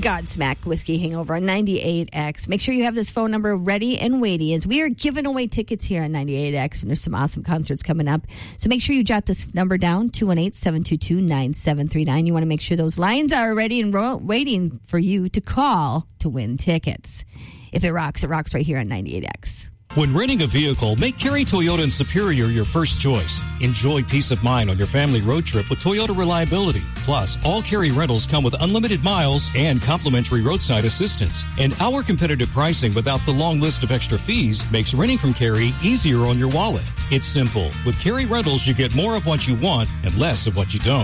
Godsmack Whiskey Hangover on 98X. Make sure you have this phone number ready and waiting as we are giving away tickets here on 98X, and there's some awesome concerts coming up. So make sure you jot this number down, 218-722-9739. You want to make sure those lines are ready and waiting for you to call to win tickets. If it rocks right here on 98X. When renting a vehicle, make Cary Toyota in Superior your first choice. Enjoy peace of mind on your family road trip with Toyota Reliability. Plus, all Cary rentals come with unlimited miles and complimentary roadside assistance. And our competitive pricing without the long list of extra fees makes renting from Cary easier on your wallet. It's simple. With Cary Rentals, you get more of what you want and less of what you don't.